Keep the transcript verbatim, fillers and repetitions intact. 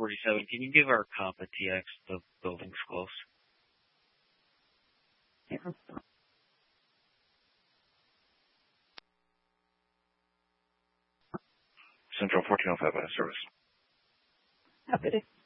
forty-seven. Can you give our cop a T X? The building's close. Yeah. Central fourteen oh five out of service. Happy to.